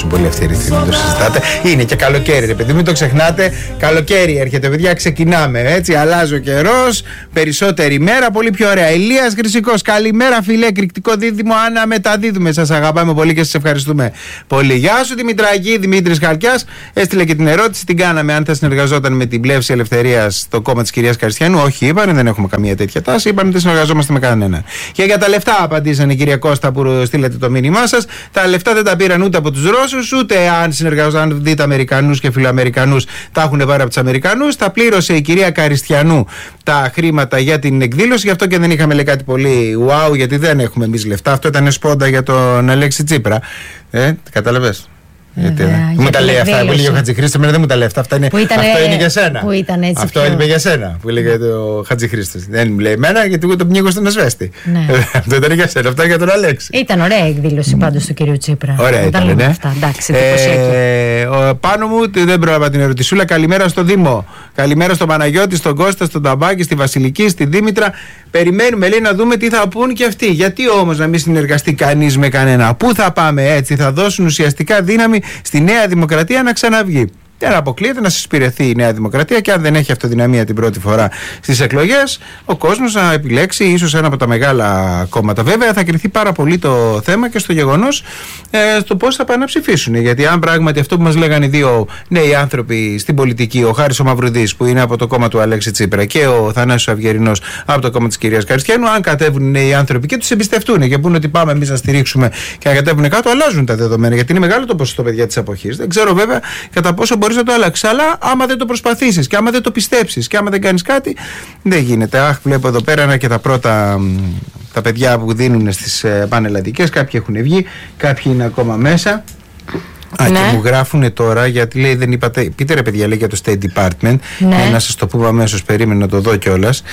αρέσουν πολύ αυτοί οι ρυθμοί, μην το συζητάτε. Είναι και καλοκαίρι, ρε παιδί, μην το ξεχνάτε. Καλοκαίρι έρχεται, παιδιά, ξεκινάμε. Έτσι, αλλάζει ο καιρός, περισσότερη μέρα, πολύ πιο ωραία. Ηλίας Χρυσικός, καλημέρα, φιλέ, εκρηκτικό δίδυμο, Άννα, μεταδίδουμε. Σας αγαπάμε πολύ και σας ευχαριστούμε πολύ. Γεια σου, Δημητράκη, Δημήτρης Χαλκιάς. Έστειλε και την ερώτηση, την κάναμε, αν θα συνεργαζόταν με την Πλεύση Ελευθερίας στο κόμμα της κυρίας Καριστιανού. Όχι, είπανε, δεν έχουμε καμία τέτοια τάση. Είπανε, δεν συνεργαζόμαστε με κανένα. Και για τα λεφτά, απαντήσανε, κυρία Κώστα, που στείλατε το μήνυμά σας. Τα λεφτά δεν τα πήραν ούτε από τους Ρώσους, ούτε αν συνεργαζόταν. Αν δείτε Αμερικανούς και Φιλοαμερικανούς, τα έχουν πάρει από τους Αμερικανούς. Τα πλήρωσε η κυρία Καριστιανού τα χρήματα για την εκδήλωση. Γι' αυτό και δεν είχαμε, λέει, κάτι πολύ wow, γιατί δεν έχουμε εμείς λεφτά. Αυτό ήταν σπόντα για τον Αλέξη Τσίπρα. Κατάλαβες. Γιατί μου τα λέει αυτά που έλεγε ο Χατζηχρήστος, εμένα δεν μου τα λέει αυτά. Αυτό είναι για σένα. Που ήταν έτσι. Αυτό είπε για σένα που έλεγε ο Χατζηχρήστος. Δεν μου λέει εμένα, γιατί εγώ το πνίγω στον ασβέστη. Ναι. Αυτό ήταν για σένα, αυτό για τον Αλέξη. Ήταν ωραία εκδήλωση πάντως του κυρίου Τσίπρα. Ωραία ήταν, ναι. Αυτά. Εντάξει, εντυπωσιακή. Πάνω μου δεν πρόλαβα την ερωτησούλα. Καλημέρα στο Δήμο. Καλημέρα στον Παναγιώτη, στον Κώστα, στον Ταμπάκη, στη Βασιλική, στη Δήμητρα. Περιμένουμε, λέει, να δούμε τι θα πούν και αυτοί. Γιατί όμως να μην συνεργαστεί κανείς με κανένα? Πού θα πάμε έτσι? Θα δώσουν ουσιαστικά δύναμη στη Νέα Δημοκρατία να ξαναβγεί. Δεν αποκλείεται να συσπηρεθεί η Νέα Δημοκρατία και αν δεν έχει αυτοδυναμία την πρώτη φορά στις εκλογές, ο κόσμος να επιλέξει ίσως ένα από τα μεγάλα κόμματα. Βέβαια, θα κριθεί πάρα πολύ το θέμα και στο γεγονός στο πώς θα πάνε να ψηφίσουν. Γιατί αν πράγματι αυτό που μας λέγανε οι δύο νέοι άνθρωποι στην πολιτική, ο Χάρης ο Μαυρουδής που είναι από το κόμμα του Αλέξη Τσίπρα και ο Θανάσης ο Αυγερινός από το κόμμα της κυρίας Καριστιανού, αν κατέβουν οι νέοι άνθρωποι και τους εμπιστευτούν και πούνε ότι πάμε εμείς να στηρίξουμε και να κατέβουν κάτω, αλλάζουν τα δεδομένα. Γιατί είναι μεγάλο το ποσοστό, παιδιά, της αποχής. Δεν ξέρω βέβαια κατά πόσο μπορείς να το αλλάξεις. Αλλά άμα δεν το προσπαθήσεις και άμα δεν το πιστέψεις και άμα δεν κάνεις κάτι, δεν γίνεται. Αχ, βλέπω εδώ πέρα ένα και τα πρώτα τα παιδιά που δίνουν στις πανελλαδικές. Κάποιοι έχουν βγει, κάποιοι είναι ακόμα μέσα. Ναι. Και μου γράφουνε τώρα, γιατί λέει δεν είπατε. Πείτε ρε παιδιά, λέει για το State Department. Ναι. Να σας το πούμε αμέσως, περίμενε να το δω κιόλας.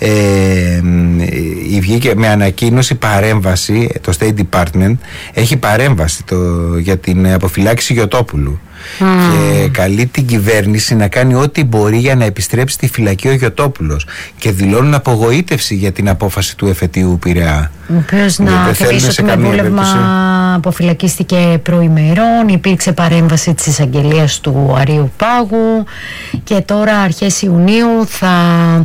Βγήκε με ανακοίνωση παρέμβαση. Το State Department έχει παρέμβαση για την αποφυλάκηση Γιωτόπουλου. Και καλεί την κυβέρνηση να κάνει ό,τι μπορεί για να επιστρέψει στη φυλακή ο Γιωτόπουλος. Και δηλώνουν απογοήτευση για την απόφαση του εφετείου Πειραιά. Ο οποίος να θεωρήσει ότι με βούλευμα αποφυλακίστηκε προημερών. Υπήρξε παρέμβαση της εισαγγελίας του Αρείου Πάγου. Και τώρα αρχές Ιουνίου θα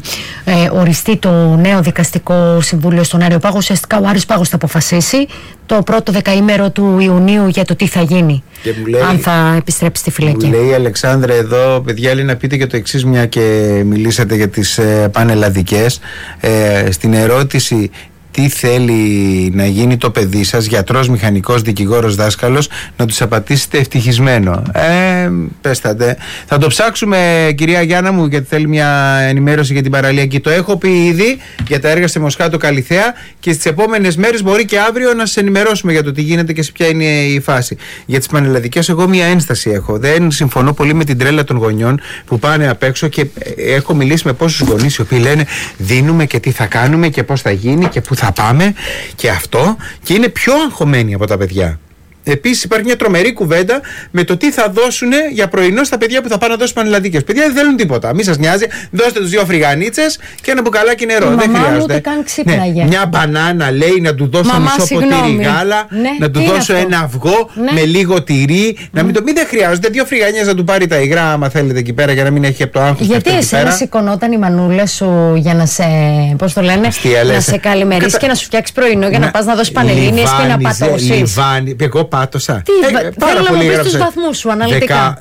οριστεί το νέο δικαστικό συμβούλιο στον Αρείου Πάγο. Ουσιαστικά ο Άρης Πάγος θα αποφασίσει το πρώτο δεκαήμερο του Ιουνίου για το τι θα γίνει, λέει, αν θα επιστρέψει στη φυλακή. Μου λέει η Αλεξάνδρα εδώ, παιδιά, λέει να πείτε και το εξής, μια και μιλήσατε για τις πανελλαδικές. Στην ερώτηση τι θέλει να γίνει το παιδί σας, γιατρός, μηχανικός, δικηγόρος, δάσκαλος, να τους απαντήσετε ευτυχισμένο. Πέστατε. Θα το ψάξουμε, κυρία Γιάννα μου, γιατί θέλει μια ενημέρωση για την παραλιακή. Το έχω πει ήδη για τα έργα στη Μοσχάτο Καλιθέα και στις επόμενες μέρες, μπορεί και αύριο, να σας ενημερώσουμε για το τι γίνεται και σε ποια είναι η φάση. Για τις πανελλαδικές, εγώ μια ένσταση έχω. Δεν συμφωνώ πολύ με την τρέλα των γονιών που πάνε απ' έξω και έχω μιλήσει με πόσους γονείς οι οποίοι λένε δίνουμε και τι θα κάνουμε και πώς θα γίνει και πού θα πάμε και αυτό, και είναι πιο αγχωμένοι από τα παιδιά. Επίσης υπάρχει μια τρομερή κουβέντα με το τι θα δώσουν για πρωινό στα παιδιά που θα πάνε να δώσουν πανελλαδικές. Παιδιά δεν θέλουν τίποτα. Μη σας νοιάζει, δώστε τους 2 φρυγανίτσες και ένα μπουκαλάκι νερό. Δεν χρειάζεται. Ούτε καν ξύπναγε. Μια μπανάνα, λέει, να του δώσω μισό ποτήρι γάλα, να του δώσω ένα αυγό με λίγο τυρί. Να μην δεν χρειάζεται 2 φρυγανιές να του πάρει τα υγρά, άμα θέλετε εκεί πέρα, για να μην έχει από το άγχος. Γιατί εσένα σηκωνόταν η μανούλα σου για να σε, πώς το λένε, να σε καλημερίσει και να σου φτιάξει πρωινό για να πας να δώσεις πανελλήνιες και να πατώσεις. Πάτωσα. Θέλω να μου πεις τους βαθμούς σου αναλυτικά.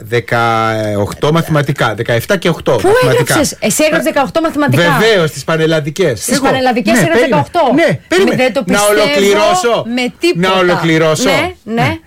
18 μαθηματικά, 17 και 8. Πού έγραψες? Εσύ έγραψες 18 μαθηματικά? Βεβαίως, στις πανελλαδικές. Στις πανελλαδικές έγραψες 18. Ναι, περίμενε. Να ολοκληρώσω. Με τίποτα. Να ολοκληρώσω. Ναι.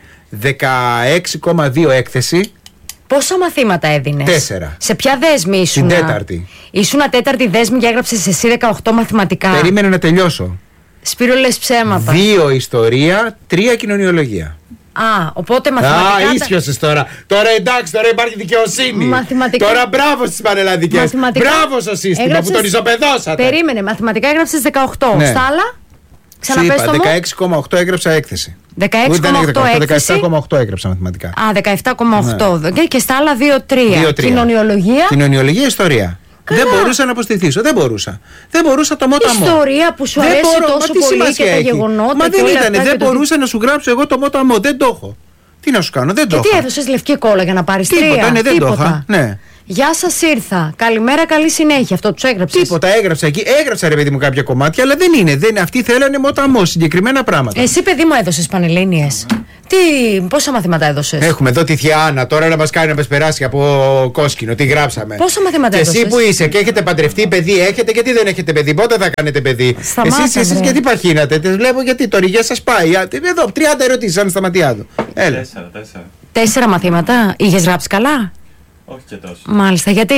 16,2 έκθεση. Πόσα μαθήματα έδινες? 4. Σε ποια δέσμη ήσουν? Την τέταρτη. Ήσουν τέταρτη δέσμη και έγραψες εσύ 18 μαθηματικά. Περίμενε να τελειώσω. Σπύρο, λες ψέματα. 2 ιστορία, 3 κοινωνιολογία. Οπότε μαθηματικά. Ίσιωσες τώρα. Τώρα εντάξει, τώρα υπάρχει δικαιοσύνη. Μαθηματικά. Τώρα μπράβο στις πανελλαδικές. Μπράβο στο σύστημα που τον ισοπεδώσατε. Περίμενε, μαθηματικά έγραψες 18. Ναι. Στα άλλα, ξαναπες το μου. 16,8 έγραψα έκθεση. 16,8 έκθεση. 17,8 έγραψα μαθηματικά. 17,8. Ναι. Και στα άλλα 2-3. Κοινωνιολογία. Κοινωνιολογία, ιστορία. Καλά. Δεν μπορούσα να αποστηθήσω. Δεν μπορούσα το μόταμό. Ιστορία που σου αρέσει τόσο πολύ και τα γεγονότα. Μα δεν ήταν. Δεν μπορούσα να σου γράψω εγώ το μόταμό. Δεν το έχω. Τι να σου κάνω, δεν το είχα. Και τι έδωσες λευκή κόλλα για να πάρεις 3? Τίποτα, ναι, δεν το είχα. Ναι. Γεια σας, ήρθα. Καλημέρα, καλή συνέχεια. Αυτό τους έγραψες? Τίποτα, έγραψα εκεί. Έγραψα, ρε παιδί μου, κάποια κομμάτια, αλλά δεν είναι. Αυτοί θέλανε μοταμό, συγκεκριμένα πράγματα. Εσύ, παιδί μου, έδωσες Πανελλήνιες? Πόσα μαθήματα έδωσες? Έχουμε εδώ τη θεία Άννα τώρα να μας κάνει να μας περάσει από κόσκινο. Τι γράψαμε. Πόσα μαθήματα έδωσες? Και εσύ που είσαι και έχετε παντρευτεί, παιδί έχετε, γιατί δεν έχετε παιδί? Πότε θα κάνετε παιδί? Εσείς γιατί παχύνατε? Τις βλέπω γιατί το ρηγέ σας πάει. Εδώ 30 ερωτήσεις αν σταματιά του. 4 μαθήματα. Είχες γράψει καλά? Όχι και τόσο. Μάλιστα, γιατί?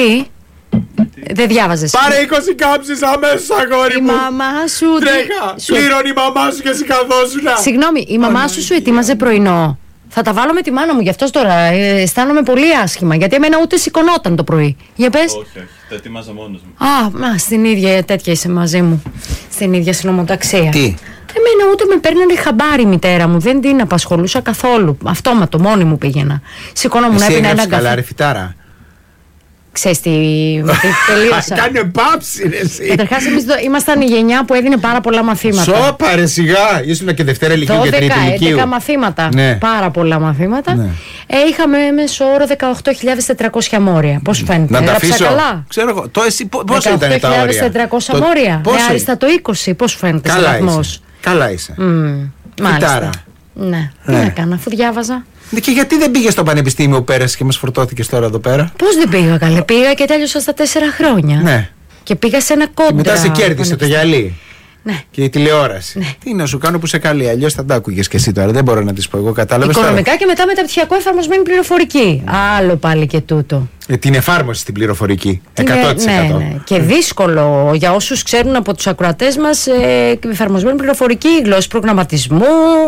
Δεν διάβαζες? Πάρε 20 κάμψεις αμέσως, αγόρι μου. Η μαμά σου. Τρέχα. Πλήρωνε η μαμά σου και εσύ καθόσουνα. Συγγνώμη, η μαμά σου ετοίμαζε πρωινό? Θα τα βάλω με τη μάνα μου, γι' αυτό τώρα αισθάνομαι πολύ άσχημα. Γιατί εμένα ούτε σηκωνόταν το πρωί. Για πες. Όχι, τα ετοίμαζα μόνος μου. Στην ίδια τέτοια είσαι μαζί μου. Στην ίδια συνομοταξία. Τι? Εμένα ούτε με παίρνανε χαμπάρι η μητέρα μου. Δεν την απασχολούσα καθόλου. Αυτόματο, μόνη μου πήγαινα. Σηκωνόμουν, έπινα έναν καφέ. Καλά, ρε φυτάρα. Ξέρεις τι τελείωσα. Κάνε πάψη, ρε εσύ. Καταρχάς, εμείς ήμασταν η γενιά που έδινε πάρα πολλά μαθήματα. Σώπα, ρε σιγά. Ήσουν και Δευτέρα Λυκείου και Τρίτη Λυκείου. 12-11 μαθήματα. Ναι. Πάρα πολλά μαθήματα. Ναι. Είχαμε μέσο όρο 18.400 μόρια. Πώς σου φαίνεται? Να τα αφήσω. Καλά. Ξέρω εγώ. Πόσο ήταν τα όρια? 18.400 μόρια. Με άριστα το 20. Πώς σου φαίνεται? Καλά είσαι. Μάλιστα. Ναι. Τι να κάνω αφού διάβαζα. Και γιατί δεν πήγες στο πανεπιστήμιο που πέρασε και μας φορτώθηκες τώρα εδώ πέρα? Πώς δεν πήγα, καλέ? Πήγα και τέλειωσα στα 4 χρόνια. Ναι. Και πήγα σε ένα κόντρα. Και μετά σε κέρδισε το γυαλί. Ναι. Και η τηλεόραση. Ναι. Τι να σου κάνω που σε καλή, αλλιώς θα τα άκουγες και εσύ τώρα. Δεν μπορώ να τις πω εγώ, κατάλαβες? Οικονομικά τώρα. Και μετά μεταπτυχιακό εφαρμοσμένη πληροφορική. Άλλο πάλι και τούτο. Την εφάρμοση στην πληροφορική. 100%. Ναι. Και δύσκολο για όσους ξέρουν από τους ακροατές μας, εφαρμοσμένη πληροφορική, γλώσσες προγραμματισμού,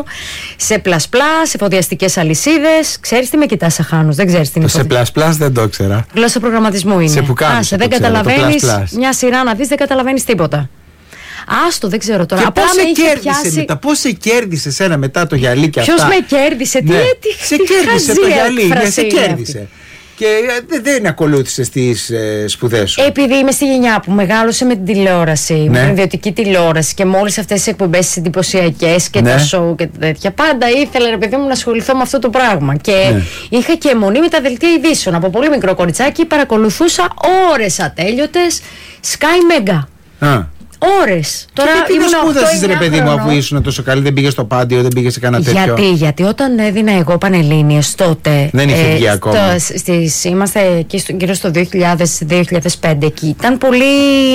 σε πλασπλά, σε εφοδιαστικές αλυσίδες. Ξέρεις τι με κοιτάς, Αχάνους? Δεν ξέρεις τι είναι? Σε πλασπλάς δεν το ξέρα. Γλώσσα προγραμματισμού είναι. Σε που κάνεις, δεν καταλαβαίνεις μια σειρά να δεις, δεν καταλαβαίνεις τίποτα. Άστο, δεν ξέρω τώρα. Και πώς σε κέρδισε εσένα μετά το γυαλί και αυτά? Ποιος με κέρδισε? Σε κέρδισε το γυαλί, σε κέρδισε. Και δεν ακολούθησες τις σπουδές σου? Επειδή είμαι στη γενιά που μεγάλωσε με την τηλεόραση, με την ιδιωτική τηλεόραση και με όλες αυτές τις εκπομπές εντυπωσιακές και τα σοου και τέτοια. Πάντα ήθελα, ρε παιδί μου, να ασχοληθώ με αυτό το πράγμα. Και είχα και αιμονή με τα δελτία ειδήσεων. Από πολύ μικρό κοριτσάκι παρακολουθούσα ώρες ατέλειωτες Sky Mega. Ώρες. Τώρα τι να σπούδασες, ρε παιδί μου, αφού ήσουν τόσο καλή? Δεν πήγες στο Πάντιο, δεν πήγες σε κανένα τέτοιο? Γιατί όταν έδινα εγώ Πανελλήνιες τότε. Δεν είχε βγει ακόμα. Είμαστε εκεί γύρω στο 2000-2005. Εκεί ήταν πολύ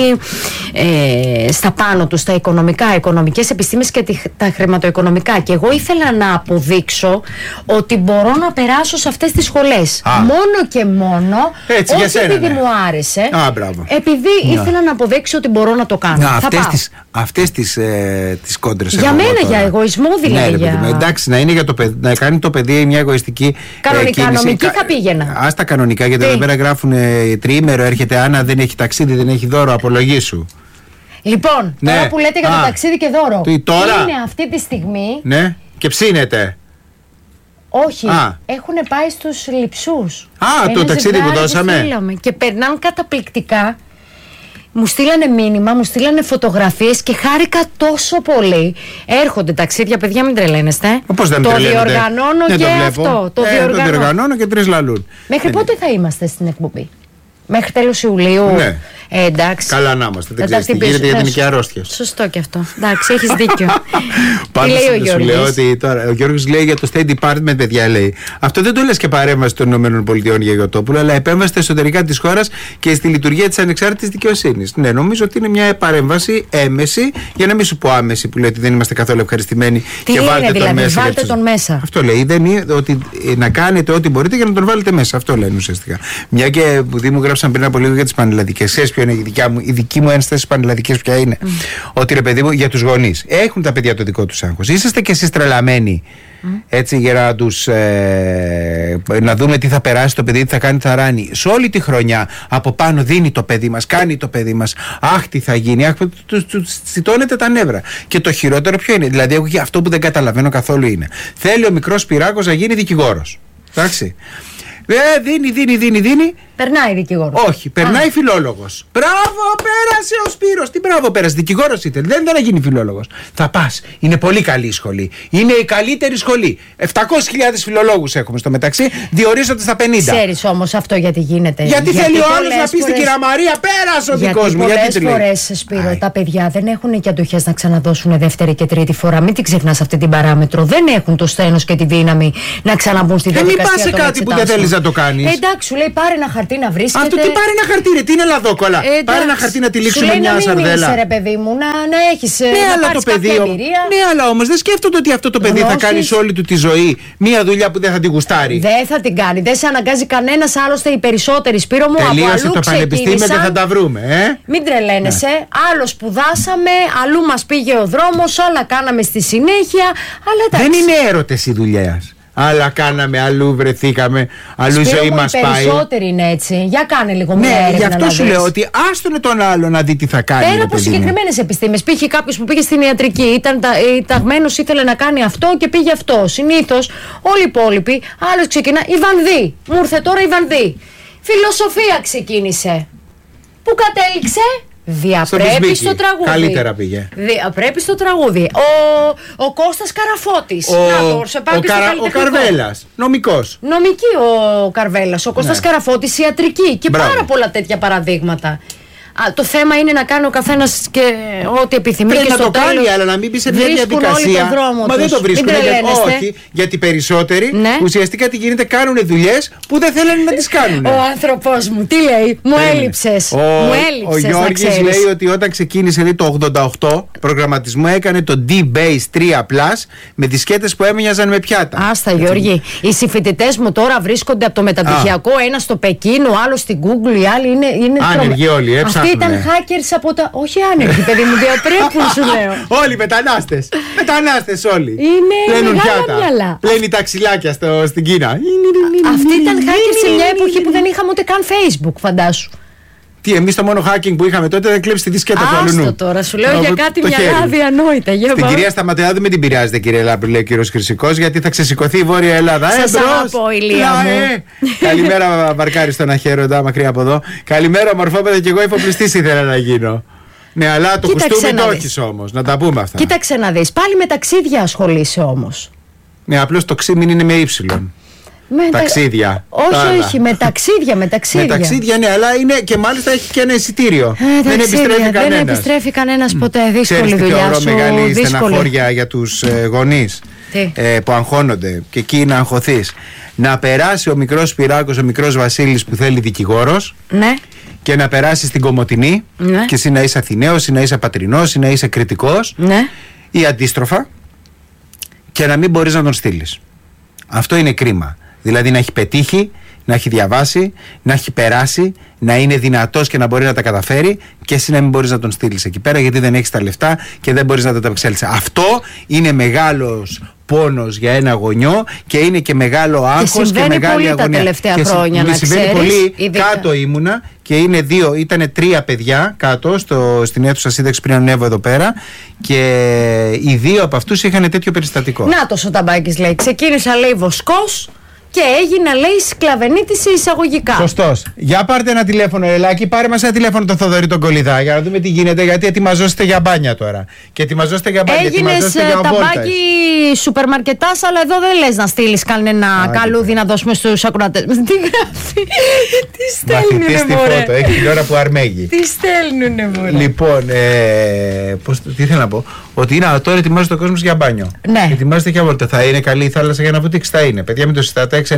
στα πάνω του, στα οικονομικές επιστήμες και τα χρηματοοικονομικά. Και εγώ ήθελα να αποδείξω ότι μπορώ να περάσω σε αυτές τις σχολές. Μόνο και μόνο. Έτσι, όχι επειδή μου άρεσε. Επειδή ήθελα να αποδείξω ότι μπορώ να το κάνω. Αυτές τις κόντρες. Για μένα, για εγωισμό δηλαδή. Εντάξει, να κάνει το παιδί μια εγωιστική κανονική θα πήγαινα. Ας τα κανονικά, γιατί εδώ πέρα γράφουν τριήμερο, έρχεται Άννα, δεν έχει ταξίδι, δεν έχει δώρο, απολογήσου. Λοιπόν, τώρα που λέτε για το ταξίδι και δώρο, είναι αυτή τη στιγμή. Ναι, και ψήνεται. Όχι, έχουν πάει στους λειψούς. Το ταξίδι που δώσαμε. Και περνάνε καταπληκτικά. Μου στείλανε μήνυμα, μου στείλανε φωτογραφίες και χάρηκα τόσο πολύ. Έρχονται ταξίδια, παιδιά, μην τρελαίνεστε. Πώς δεν τρελαίνετε? Το διοργανώνω και αυτό. Το διοργανώνω και 3 λαλούν. Μέχρι πότε θα είμαστε στην εκπομπή? Μέχρι τέλος Ιουλίου? Ναι. Εντάξει. Καλά να είμαστε. Δεν ξέρεις τι γίνεται για την οικία αρρώστια. Σωστό και αυτό. Εντάξει, έχεις δίκιο. Πάντως σου λέω ότι τώρα ο Γιώργος λέει για το State Department, παιδιά, λέει. Αυτό δεν το λες και παρέμβαση των ΗΠΑ για Γιωτόπουλο, αλλά επέμβαση στα εσωτερικά της χώρας και στη λειτουργία της ανεξάρτητης δικαιοσύνης. Ναι, νομίζω ότι είναι μια παρέμβαση έμεση, για να μην σου πω άμεση, που λέει ότι δεν είμαστε καθόλου ευχαριστημένοι. Τι και είναι, δηλαδή, βάλτε τον μέσα. Αυτό λέει. Δεν είναι ότι να κάνετε ό,τι μπορείτε για να τον βάλετε μέσα. Αυτό λένε ουσιαστικά. Μια και που μου γράψαν πριν από λίγο για τις πανελλαδικές. Ξέρεις ποιο είναι η δική μου ένσταση στις πανελλαδικές, ποια είναι? Ότι, ρε παιδί μου, για τους γονείς έχουν τα παιδιά το δικό τους άγχος. Είσαστε κι εσείς τρελαμένοι έτσι για να τους να δούμε τι θα περάσει το παιδί, τι θα κάνει, τι θα ράνει. Σε όλη τη χρονιά από πάνω δίνει το παιδί μας, κάνει το παιδί μας. Αχ, τι θα γίνει? Αχ, του τσιτώνεται τα νεύρα. Και το χειρότερο ποιο είναι? Δηλαδή, εγώ αυτό που δεν καταλαβαίνω καθόλου είναι, θέλει ο μικρός Πυράκος να γίνει δικηγόρος. Εντάξει. Δίνει. Περνάει δικηγόρος. Όχι, περνάει φιλόλογος. Μπράβο, πέρασε ο Σπύρος. Τι μπράβο, πέρασε. Δικηγόρος είτε. Δεν θα γίνει φιλόλογος. Θα πας. Είναι πολύ καλή η σχολή. Είναι η καλύτερη σχολή. 700.000 φιλολόγους έχουμε στο μεταξύ. Διορίζονται στα 50. Ξέρεις όμως αυτό γιατί γίνεται. Γιατί θέλει ο άλλος να πει στην κυρία Μαρία, πέρασε ο δικός μου. Γιατί πολλές φορές, Σπύρο, τα παιδιά δεν έχουν και αντοχές να ξαναδώσουν δεύτερη και τρίτη φορά. Μην την ξεχνάς αυτή την παράμετρο. Δεν έχουν το στένος και τη δύναμη να ξαναμπούν στη διαδικασία. Μην πας σε κάτι που δεν θέλεις να το κάνεις. Εντάξει, σου λέει πάρε ένα χαρτί να βρίσκεται. Αυτό τι πάρε ένα χαρτί, ρε, τι είναι λαδόκολλα. Πάρε ένα χαρτί να τυλίξουμε μια σαρδέλα. Ναι, ρε παιδί μου, να έχεις. Ναι, αλλά το παιδί. Ναι, αλλά όμως δεν σκέφτονται ότι αυτό το παιδί θα κάνει σε όλη του τη ζωή μια δουλειά που δεν θα την γουστάρει. Δεν θα την κάνει. Δεν σε αναγκάζει κανένας, άλλωστε οι περισσότεροι, Σπύρο μου. Τελείωσε το πανεπιστήμιο και θα τα βρούμε. Μην τρελαίνεσαι. Ναι. Άλλο σπουδάσαμε, αλλού μας πήγε ο δρόμος, άλλα κάναμε στη συνέχεια. Αλλά δεν είναι έρωτες οι δουλειές. Άλλα κάναμε, αλλού βρεθήκαμε, αλλού η ζωή μας πάει. Οι περισσότεροι είναι έτσι. Για κάνε λίγο μια έρευνα. Γι' αυτό σου λέω ότι άστονε τον άλλο να δει τι θα κάνει. Πέρα από συγκεκριμένες επιστήμες. Πήγε κάποιος που πήγε στην ιατρική, ήταν ταγμένος, ήθελε να κάνει αυτό και πήγε αυτό. Συνήθως όλοι οι υπόλοιποι, άλλος ξεκινά. Η Βανδύ. Μου ήρθε τώρα η Βανδύ. Φιλοσοφία ξεκίνησε. Πού κατέληξε? Διαπρέπει στο τραγούδι. Καλύτερα πήγε. Διαπρέπει στο τραγούδι. Ο Κώστας Καραφώτης. Ο Καρβέλας. Νομικός. Νομική ο Καρβέλας. Ο Κώστας Καραφώτης ιατρική. Και πάρα πολλά τέτοια παραδείγματα. Το θέμα είναι να κάνει ο καθένας και ό,τι επιθυμεί. Πρέπει να το κάνει, αλλά να μην μπει σε μια διαδικασία. Μα δεν το βρίσκουν. Όχι, γιατί περισσότεροι ουσιαστικά τι γίνεται, κάνουν δουλειές που δεν θέλουν να τις κάνουν. Ο άνθρωπός μου, τι λέει, μου έλειψες. Ο Γιώργης λέει ότι όταν ξεκίνησε το 88 προγραμματισμό έκανε το D-Base 3+, με δισκέτες που έμοιαζαν με πιάτα. Άστα, Γιώργη. Οι συμφοιτητές μου τώρα βρίσκονται από το μεταπτυχιακό, ένα στο Πεκίνο, άλλο στην Google, οι άλλοι είναι. Άνεργοι όλοι, Αυτοί ήταν hackers από τα. Όχι άνεργοι, παιδί μου, διαπρέπουν, σου λέω. Όλοι μετανάστες. Μετανάστες όλοι. Είναι μεγάλα μυαλά. Πλένει τα ξυλάκια στην Κίνα. Αυτοί ήταν hackers σε μια εποχή που δεν είχαμε ούτε καν Facebook, φαντάσου. Τι, εμείς το μόνο hacking που είχαμε τότε δεν κλέψει τη δισκέτα του αλουνού. Άστο τώρα, σου λέω για κάτι μυαλά αδιανόητα. Στην κυρία Σταματεάδου μην την πειράζετε, κύριε Λάμπρη, λέει ο κύριος Χρυσικός, γιατί θα ξεσηκωθεί η Βόρεια Ελλάδα. Σας αγαπώ, ηλία μου. Καλημέρα, Βαρκάρη στον Αχέροντα, μακριά από εδώ. Καλημέρα, μορφόπεδα, και εγώ υφοπλιστής ήθελα να γίνω. Ναι, αλλά το κουστούμι το έχεις όμως, να τα πούμε αυτά. Κοίταξε να δεις, πάλι με ταξίδια ασχολείσαι όμως. Ναι, απλώς το ξύμιν είναι με ύψιλον. Ταξίδια. Όχι, με ταξίδια. Με ταξίδια, ναι, αλλά είναι και μάλιστα έχει και ένα εισιτήριο. Δεν επιστρέφει κανένας ποτέ. Δύσκολη δουλειά σου. Μεγάλη στεναχώρια για τους γονείς που αγχώνονται και εκεί να αγχωθείς. Να περάσει ο μικρός Σπυράκος, ο μικρός Βασίλης που θέλει δικηγόρος. Ναι. Και να περάσει στην Κομοτηνή. Ναι. Και εσύ να είσαι Αθηναίος, ή να είσαι Πατρινός, ή να είσαι Κρητικός. Ναι. Ή αντίστροφα. Και να μην μπορείς να τον στείλεις. Αυτό είναι κρίμα. Δηλαδή να έχει πετύχει, να έχει διαβάσει, να έχει περάσει, να είναι δυνατός και να μπορεί να τα καταφέρει, και εσύ να μην μπορείς να τον στείλεις εκεί πέρα γιατί δεν έχεις τα λεφτά και δεν μπορείς να τα απεξέλθεις. Αυτό είναι μεγάλος πόνος για ένα γονιό και είναι και μεγάλο άγχος και μεγάλη αγωνία. Τα τελευταία χρόνια, να ξέρεις. Πολύ. Κάτω ήμουνα και ήταν 3 παιδιά κάτω στην αίθουσα σύνταξη πριν ανέβω εδώ πέρα, και οι 2 από αυτούς είχαν τέτοιο περιστατικό. Νάτος ο Ταμπάκης λέει, ξεκίνησα λέει βοσκός και έγινα λέει σκλαβενίτης εισαγωγικά. Σωστός. Για πάρτε ένα τηλέφωνο, Ελάκη, πάρε μας ένα τηλέφωνο τον Θοδωρή τον Κολυδά για να δούμε τι γίνεται, γιατί ετοιμαζόστε για μπάνια τώρα. Και ετοιμαζόστε για μπάνια. Έγινες Ταμπάκη σούπερ μαρκετάς, αλλά εδώ δεν λες να στείλεις κανένα καλούδι να δώσουμε στους ακροατές. Τι γράφει, τι στέλνουνε μωρέ. Φώτο, έχει την ώρα που αρμέγει. Τι στέλνουνε μωρέ. Λοιπόν, τι θέλω να πω, ότι τώρα ετοιμάζεται ο κόσμος για μπάνιο. Ναι. Ετοιμάζεται για βόλτα. Θα είναι καλή η θάλασσα για να βουτήξει, θα είναι. Παιδιά, μην το συστάτε. 694-7-989-989.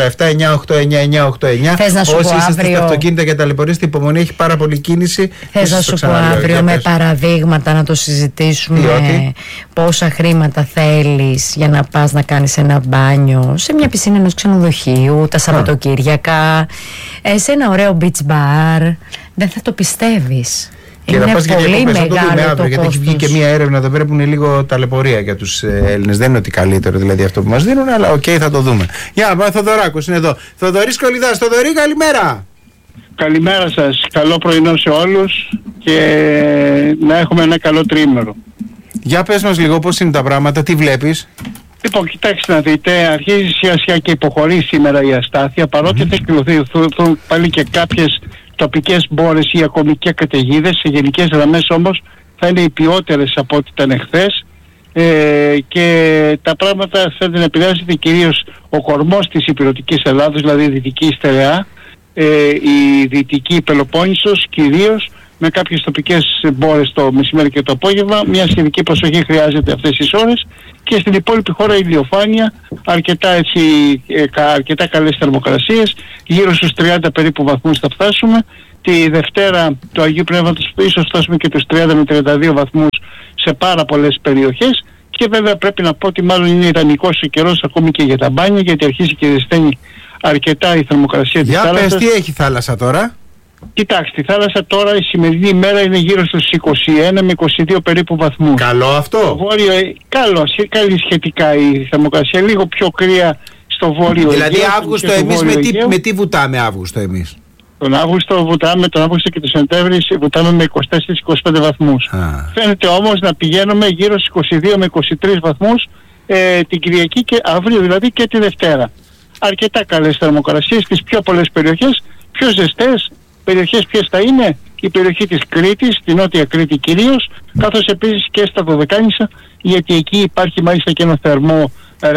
Θες να σου πω όσοι είστε αύριο στα αυτοκίνητα και ταλαιπωρείστε, υπομονή, έχει πάρα πολύ κίνηση. Θες να σου πω αύριο με παραδείγματα να το συζητήσουμε? Πόσα χρήματα θέλεις για να πας να κάνεις ένα μπάνιο σε μια πισίνα ενός ξενοδοχείου τα Σαββατοκύριακα, σε ένα ωραίο beach bar? Δεν θα το πιστεύεις. Και να πας για διακοπές, θα το δούμε αύριο, γιατί έχει βγει και μία έρευνα εδώ πέρα που είναι λίγο ταλαιπωρία για τους Έλληνες. Δεν είναι ότι καλύτερο δηλαδή αυτό που μας δίνουν, αλλά οκ, θα το δούμε. Για να πάμε, Θοδωράκος είναι εδώ. Θοδωρής Κολυδάς. Θοδωρή, καλημέρα. Καλημέρα σας. Καλό πρωινό σε όλους και να έχουμε ένα καλό τρίμερο. Για πες μας λίγο πώς είναι τα πράγματα, τι βλέπεις? Λοιπόν, κοιτάξτε να δείτε, αρχίζει σιγά σιγά και υποχωρεί σήμερα η αστάθεια, παρότι θα εκδηλωθούν πάλι και κάποιες τοπικές μπόρες ή ακόμη και καταιγίδες. Σε γενικές γραμμές όμως θα είναι οι ποιότερες από ό,τι ήταν εχθές, και τα πράγματα θα την επηρεάζεται κυρίως ο κορμός της ηπειρωτικής Ελλάδος, δηλαδή η Δυτική Στερεά, η Δυτική Πελοπόννησος κυρίως, με κάποιες τοπικές μπόρες το μεσημέρι και το απόγευμα. Μια σχετική προσοχή χρειάζεται αυτές τις ώρες, και στην υπόλοιπη χώρα η ηλιοφάνεια, αρκετά καλές θερμοκρασίες, γύρω στους 30 περίπου βαθμούς θα φτάσουμε. Τη Δευτέρα του Αγίου Πνεύματος ίσως φτάσουμε και τους 30 με 32 βαθμούς σε πάρα πολλές περιοχές, και βέβαια πρέπει να πω ότι μάλλον είναι ιδανικός ο καιρός ακόμη και για τα μπάνια, γιατί αρχίζει και ζεσταίνει αρκετά η θερμοκρασία της θάλασσας. Για πες, τι έχει θάλασσα τώρα? Κοιτάξτε, η θάλασσα τώρα η σημερινή ημέρα είναι γύρω στους 21 με 22 περίπου βαθμούς. Καλό αυτό? Στο βόρειο, καλή σχετικά η θερμοκρασία, λίγο πιο κρύα στο βόρειο. Δηλαδή Αύγουστο εμείς με τι βουτάμε Αύγουστο εμείς? Τον Αύγουστο και τον Σεπτέμβρη βουτάμε με 24-25 βαθμούς. Φαίνεται όμως να πηγαίνουμε γύρω στους 22 με 23 βαθμούς την Κυριακή και αύριο, δηλαδή και τη Δευτέρα. Αρκετά καλές θερμοκρασίες στις πιο πολλές περιοχές. Πιο ζεστές περιοχές ποιες θα είναι? Η περιοχή της Κρήτης, τη Νότια Κρήτη κυρίως, καθώς επίσης και στα Δωδεκάνησα, γιατί εκεί υπάρχει μάλιστα και ένα θερμό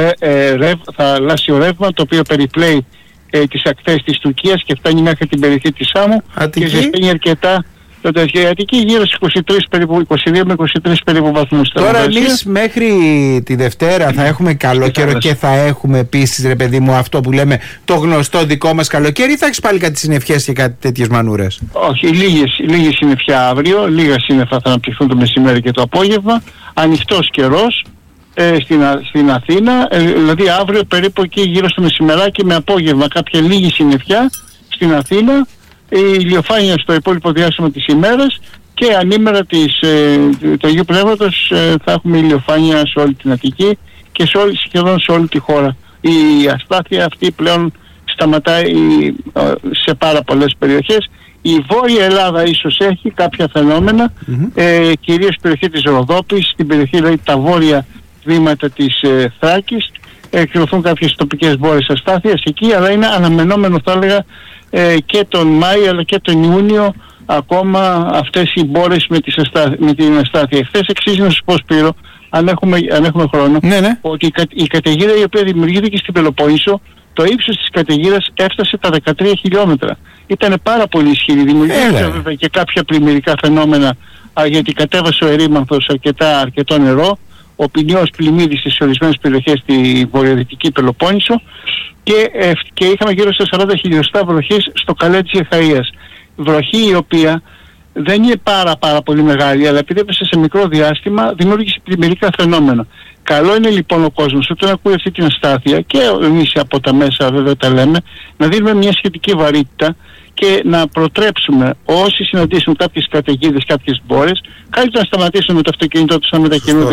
θαλάσσιο ρεύμα, το οποίο περιπλέει τις ακτές της Τουρκίας και φτάνει μέχρι την περιοχή της Σάμου. Αττική. Και ζεσταίνει αρκετά η Αττική, γύρω στους 22 με 23 περίπου βαθμούς. Τώρα εμείς μέχρι τη Δευτέρα θα έχουμε καλό καιρό, και θα έχουμε επίσης, ρε παιδί μου, αυτό που λέμε το γνωστό δικό μας καλοκαίρι, ή θα έχεις πάλι κάτι συννεφιές και κάτι τέτοιες μανούρες? Όχι, λίγες συννεφιά αύριο, λίγα σύννεφα θα αναπτυχθούν το μεσημέρι και το απόγευμα. Ανοιχτός καιρός στην Αθήνα, δηλαδή αύριο περίπου εκεί γύρω στο μεσημεράκι με απόγευμα κάποια λίγη συννεφιά στην Αθήνα, η ηλιοφάνεια στο υπόλοιπο διάστημα της ημέρας, και ανήμερα του Αγίου Πνεύματος θα έχουμε ηλιοφάνεια σε όλη την Αττική και σχεδόν σε όλη τη χώρα. Η αστάθεια αυτή πλέον σταματάει σε πάρα πολλές περιοχές. Η Βόρεια Ελλάδα ίσως έχει κάποια φαινόμενα, κυρίως στην περιοχή της Ροδόπης, στην περιοχή, δηλαδή τα βόρεια τμήματα της Θράκης, εκδηλωθούν κάποιες τοπικές μπόρες αστάθειας εκεί, αλλά είναι αναμενόμενο, θα έλεγα, και τον Μάη αλλά και τον Ιούνιο ακόμα αυτές οι μπόρες με την αστάθεια. Χθες εξής να σας πω, Σπύρο, αν έχουμε χρόνο, ναι. Ότι η καταιγίδα η οποία δημιουργήθηκε στην Πελοπόννησο, το ύψος της καταιγίδας έφτασε τα 13 χιλιόμετρα. Ήταν πάρα πολύ ισχυρή. Δημιουργήθηκε βέβαια και κάποια πλημμυρικά φαινόμενα, γιατί κατέβασε ο ερήμανθος αρκετό νερό. Ο ποινιός πλημμύρισε σε ορισμένες περιοχές στη βορειοδυτική Πελοπόννησο, και είχαμε γύρω στα 40 χιλιοστά βροχής στο καλέ της Εχαΐας. Βροχή η οποία δεν είναι πάρα πολύ μεγάλη, αλλά επειδή έπεσε σε μικρό διάστημα δημιούργησε πλημμυρικά φαινόμενα. Καλό είναι λοιπόν ο κόσμος όταν ακούει αυτή την αστάθεια, και εμείς από τα μέσα βέβαια τα λέμε, να δίνουμε μια σχετική βαρύτητα και να προτρέψουμε όσοι συναντήσουν κάποιες καταιγίδες, κάποιες μπόρες, καλύτερα να σταματήσουν με το αυτοκίνητό τους να μετακινούνται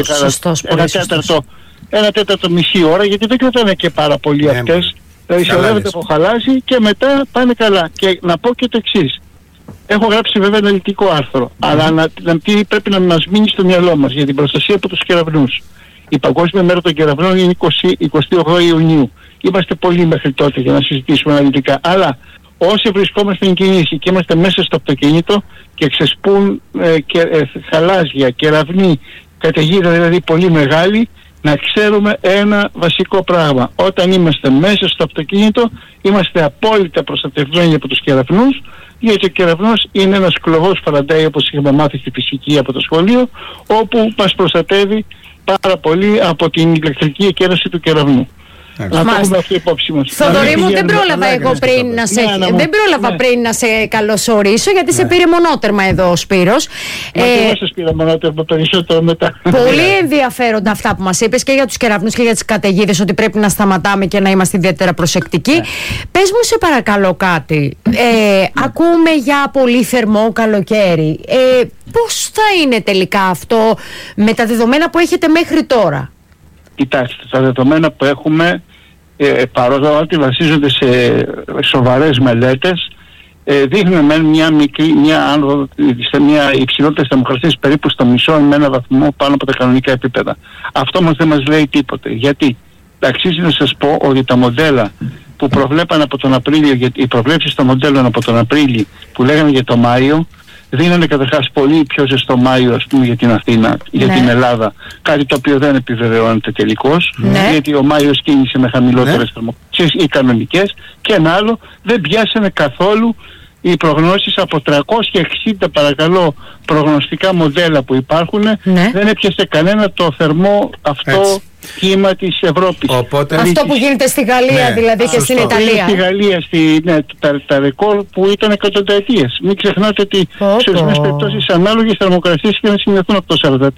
ένα τέταρτο μισή ώρα, γιατί δεν κρατάνε και πάρα πολύ αυτές. Δηλαδή σωρεύεται από χαλάζι και μετά πάνε καλά. Και να πω και το εξής. Έχω γράψει βέβαια αναλυτικό άρθρο, αλλά πρέπει να μας μείνει στο μυαλό μας για την προστασία από τους κεραυνούς. Η Παγκόσμια Μέρα των Κεραυνών είναι 28 Ιουνίου. Είμαστε πολλοί μέχρι τότε για να συζητήσουμε αναλυτικά. Αλλά όσοι βρισκόμαστε στην κίνηση και είμαστε μέσα στο αυτοκίνητο και ξεσπούν χαλάζια, κεραυνοί, καταιγίδα δηλαδή πολύ μεγάλη, να ξέρουμε ένα βασικό πράγμα. Όταν είμαστε μέσα στο αυτοκίνητο είμαστε απόλυτα προστατευμένοι από τους κεραυνούς, γιατί ο κεραυνός είναι ένας κλωβός Φαραντέι, όπως είχαμε μάθει στη φυσική από το σχολείο, όπου μας προστατεύει πάρα πολύ από την ηλεκτρική εκκέραση του κεραυνού. Να το έχουμε αυτή υπόψη μας. Θοδωρή μου, δεν πρόλαβα εγώ πριν να σε καλωσορίσω, γιατί σε πήρε μονότερμα εδώ ο Σπύρος. Μα και εγώ σας πήρα μονότερμα περισσότερο μετά. Πολύ ενδιαφέροντα αυτά που μας είπες και για τους κεραυνούς και για τις καταιγίδες, ότι πρέπει να σταματάμε και να είμαστε ιδιαίτερα προσεκτικοί. Πες μου σε παρακαλώ κάτι. Ακούμε για πολύ θερμό καλοκαίρι. Πώς θα είναι τελικά αυτό με τα δεδομένα που έχετε μέχρι τώρα? Κοιτάξτε, τα δεδομένα που έχουμε, παρόλο ότι βασίζονται σε σοβαρές μελέτες, δείχνουν μια υψηλότερη θερμοκρασίες περίπου στο μισό με ένα βαθμό πάνω από τα κανονικά επίπεδα. Αυτό όμως δεν μας λέει τίποτε. Γιατί αξίζει να σας πω ότι τα μοντέλα που προβλέπαν από τον Απρίλιο, γιατί οι προβλέψεις των μοντέλων από τον Απρίλιο που λέγανε για το Μάιο, δίνανε καταρχάς πολύ πιο ζεστό Μάιο, ας πούμε, για την Αθήνα, για την Ελλάδα. Κάτι το οποίο δεν επιβεβαιώνεται τελικώς, γιατί ο Μάιος κίνησε με χαμηλότερες θερμοκρασίες ή κανονικές. Και ένα άλλο, δεν πιάσανε καθόλου οι προγνώσεις από 360 παρακαλώ προγνωστικά μοντέλα που υπάρχουν, δεν έπιασε κανένα το θερμό αυτό κύμα της Ευρώπης. Αυτό που γίνεται στη Γαλλία δηλαδή και στην Ιταλία. Στη Γαλλία, τα ρεκόρ που ήταν εκατονταετίες. Μην ξεχνάτε ότι σε ορισμένες περιπτώσεις ανάλογες θερμοκρασίες είχαν να σημειωθούν από το